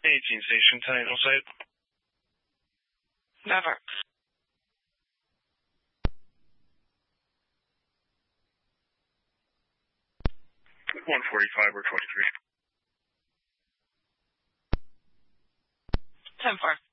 18 station, 10 Angel site. Never. 145 or 23. 10-4.